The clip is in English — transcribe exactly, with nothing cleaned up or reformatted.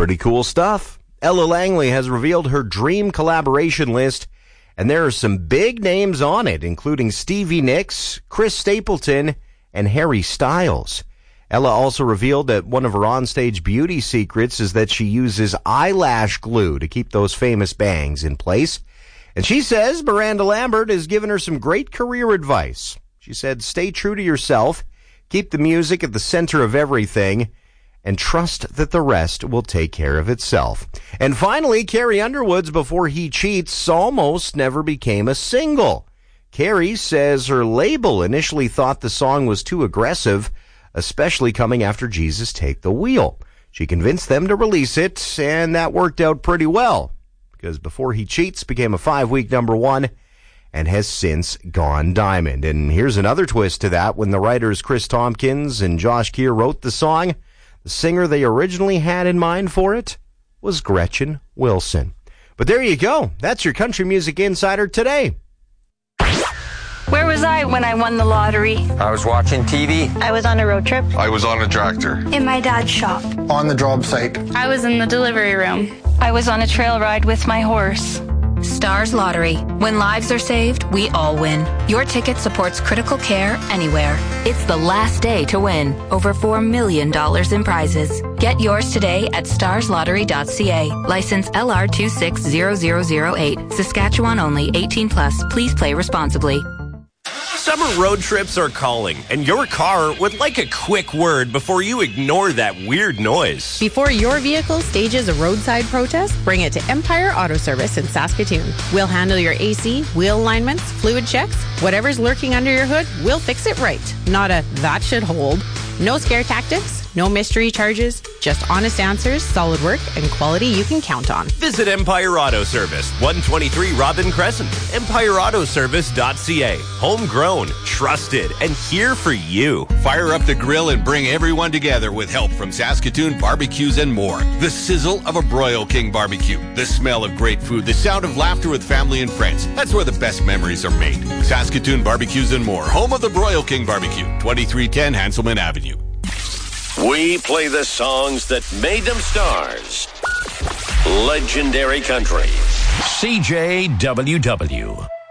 Pretty cool stuff. Ella Langley has revealed her dream collaboration list, and there are some big names on it, including Stevie Nicks, Chris Stapleton, and Harry Styles. Ella also revealed that one of her onstage beauty secrets is that she uses eyelash glue to keep those famous bangs in place. And she says Miranda Lambert has given her some great career advice. She said, stay true to yourself, keep the music at the center of everything, and trust that the rest will take care of itself. And finally, Carrie Underwood's Before He Cheats almost never became a single. Carrie says her label initially thought the song was too aggressive, especially coming after Jesus Take the Wheel. She convinced them to release it, and that worked out pretty well, because Before He Cheats became a five-week number one and has since gone diamond. And here's another twist to that. When the writers Chris Tompkins and Josh Keir wrote the song, the singer they originally had in mind for it was Gretchen Wilson. But there you go. That's your Country Music Insider today. Where was I when I won the lottery? I was watching T V. I was on a road trip. I was on a tractor. In my dad's shop. On the job site. I was in the delivery room. I was on a trail ride with my horse. Stars Lottery. When lives are saved, we all win. Your ticket supports critical care anywhere. It's the last day to win. Over four million dollars in prizes. Get yours today at stars lottery dot c a. License L R two six zero zero zero eight. Saskatchewan only. eighteen plus. Please play responsibly. Summer road trips are calling, and your car would like a quick word before you ignore that weird noise. Before your vehicle stages a roadside protest, bring it to Empire Auto Service in Saskatoon. We'll handle your A C, wheel alignments, fluid checks, whatever's lurking under your hood, we'll fix it right. Not a that should hold. No scare tactics, no mystery charges, just honest answers, solid work, and quality you can count on. Visit Empire Auto Service, one twenty-three Robin Crescent, empire auto service dot c a. Homegrown, trusted, and here for you. Fire up the grill and bring everyone together with help from Saskatoon Barbecues and more. The sizzle of a Broil King barbecue, the smell of great food, the sound of laughter with family and friends. That's where the best memories are made. Saskatoon Barbecues and more, home of the Broil King barbecue, twenty-three ten Hanselman Avenue. We play the songs that made them stars. Legendary Country. C J W W.